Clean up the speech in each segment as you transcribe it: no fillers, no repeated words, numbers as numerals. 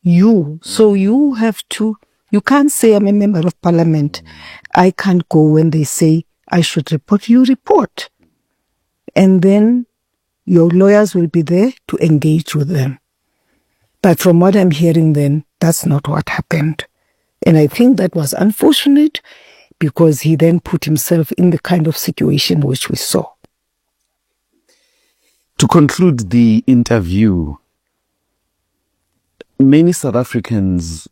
you. So you have to, you can't say I'm a member of parliament. I can't go when they say I should report. You report. And then your lawyers will be there to engage with them. But from what I'm hearing then, that's not what happened. And I think that was unfortunate because he then put himself in the kind of situation which we saw. To conclude the interview, many South Africans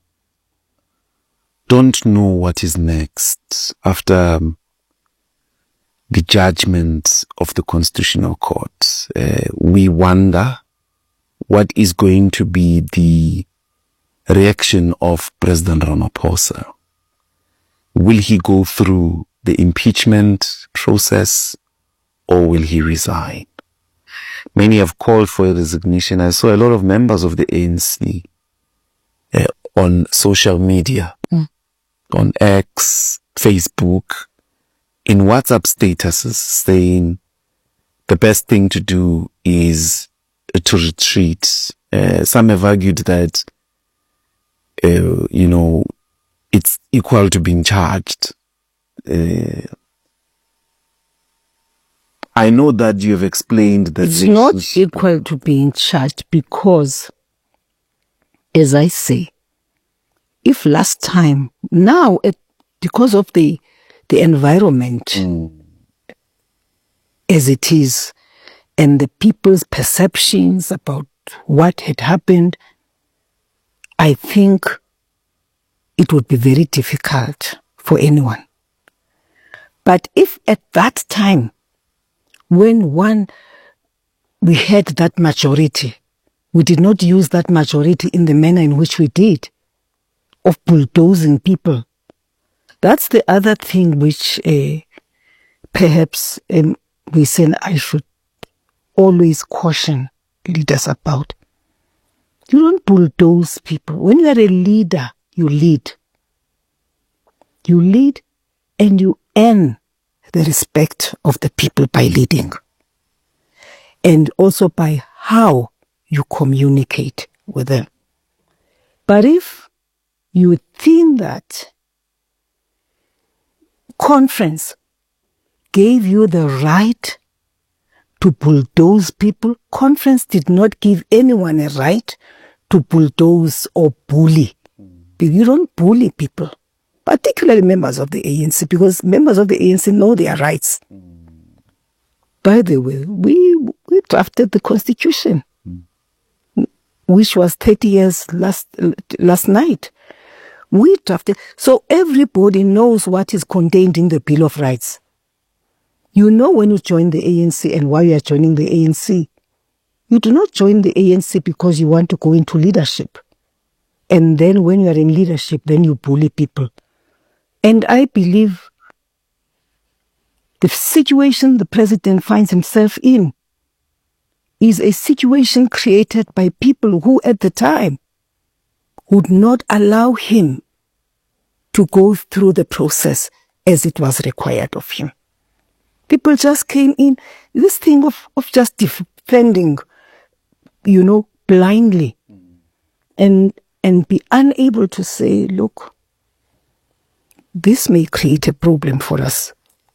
don't know what is next after the judgment of the Constitutional Court. We wonder what is going to be the reaction of President Ramaphosa. Will he go through the impeachment process or will he resign? Many have called for a resignation. I saw a lot of members of the ANC on social media, on X, Facebook, in WhatsApp statuses saying the best thing to do is to retreat. Some have argued that, it's equal to being charged. I know that you have explained that it's not equal to being charged because, as I say, if last time, now, because of the environment as it is, and the people's perceptions about what had happened, I think it would be very difficult for anyone. But if at that time, when we had that majority, we did not use that majority in the manner in which we did, of bulldozing people. That's the other thing which perhaps we say I should always caution leaders about. You don't bulldoze people. When you are a leader, you lead. You lead and you earn the respect of the people by leading. And also by how you communicate with them. But if you think that conference gave you the right to bulldoze people, conference did not give anyone a right to bulldoze or bully. You don't bully people, particularly members of the ANC, because members of the ANC know their rights. By the way, we drafted the Constitution, which was 30 years last night. We drafted, so everybody knows what is contained in the Bill of Rights. You know when you join the ANC and why you are joining the ANC. You do not join the ANC because you want to go into leadership. And then when you are in leadership, then you bully people. And I believe the situation the president finds himself in is a situation created by people who at the time would not allow him to go through the process as it was required of him. People just came in, this thing of just defending, blindly, and be unable to say, look, this may create a problem for us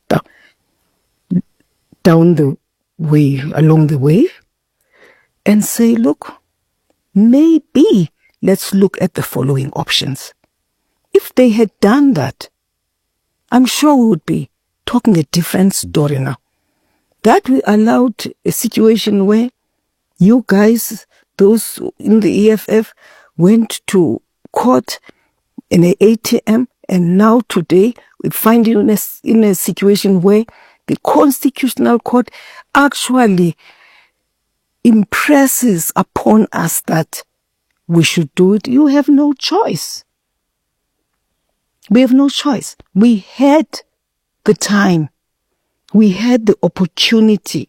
down the way, along the way, and say, look, maybe let's look at the following options. If they had done that, I'm sure we would be talking a different story now. That we allowed a situation where you guys, those in the EFF, went to court in an ATM, and now today we find you in a situation where the Constitutional Court actually impresses upon us that we should do it. You have no choice. We have no choice. We had the time. We had the opportunity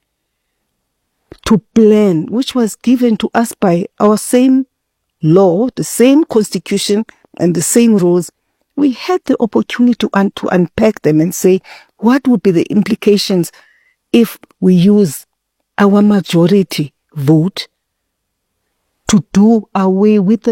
to plan, which was given to us by our same law, the same constitution, and the same rules. We had the opportunity to unpack them and say, what would be the implications if we use our majority vote to do away with the